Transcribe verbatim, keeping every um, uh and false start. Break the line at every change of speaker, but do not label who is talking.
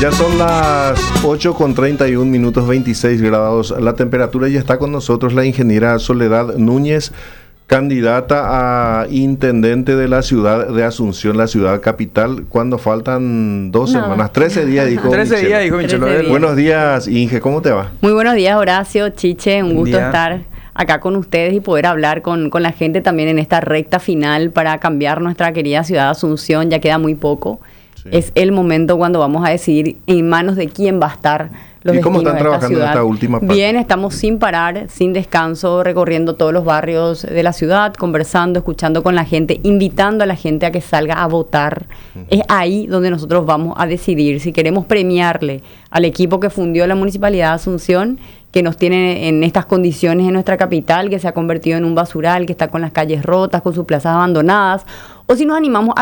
Ya son las ocho con treinta y un minutos, veintiséis grados la temperatura, y está con nosotros la ingeniera Soledad Núñez, candidata a intendente de la ciudad de Asunción, la ciudad capital, cuando faltan dos
No.
semanas, trece días, dijo
trece
Michelle.
días, dijo
trece
Michelle.
días.
Buenos días, Inge, ¿cómo te va?
Muy buenos días, Horacio, Chiche, un
Buen
gusto
día.
estar acá con ustedes y poder hablar con, con la gente también en esta recta final para cambiar nuestra querida ciudad de Asunción. Ya queda muy poco.
Sí.
Es el momento cuando vamos a decidir en manos de quién va a estar los
¿Y cómo están
destinos de esta
trabajando en
ciudad.
esta última parte?
Bien, estamos sin parar, sin descanso, recorriendo todos los barrios de la ciudad, conversando, escuchando con la gente, invitando a la gente a que salga a votar. Uh-huh. Es ahí donde nosotros vamos a decidir si queremos premiarle al equipo que fundió la Municipalidad de Asunción, que nos tiene en estas condiciones en nuestra capital, que se ha convertido en un basural, que está con las calles rotas, con sus plazas abandonadas, o si nos animamos a